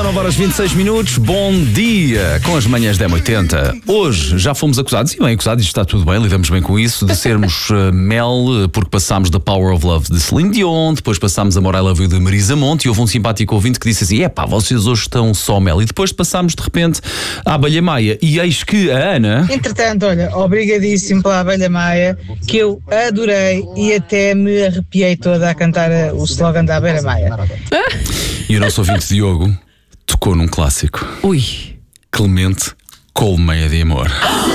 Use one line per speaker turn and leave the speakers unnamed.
9h26. Bom dia, com as manhãs da M80. Hoje já fomos acusados, e bem acusados, isto está tudo bem, lidamos bem com isso, de sermos mel, porque passámos da Power of Love de Celine Dion, depois passámos a More I Love You de Marisa Monte, e houve um simpático ouvinte que disse assim: vocês hoje estão só mel. E depois passámos de repente à Abelha Maia, e eis que a Ana...
Entretanto, olha, obrigadíssimo pela Abelha Maia, que eu adorei e até me arrepiei toda a cantar o slogan da Abelha Maia.
E o nosso ouvinte Diogo tocou num clássico.
Ui.
Clemente, Colmeia de Amor.